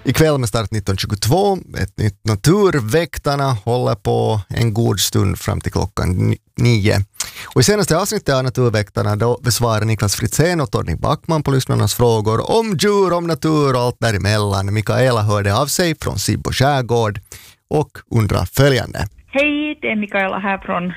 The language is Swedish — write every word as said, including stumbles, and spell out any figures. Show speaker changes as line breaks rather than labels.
Ikväll med start nitton tjugotvå, ett nytt Naturväktarna håller på en god stund fram till klockan nio. Och i senaste avsnittet av Naturväktarna då besvarar Niklas Fritzén och Torning Backman på lyssnarnas frågor om djur, om natur och allt däremellan. Mikaela hörde av sig från Sibbo skärgård och undrar följande.
Hej, det är Mikaela här från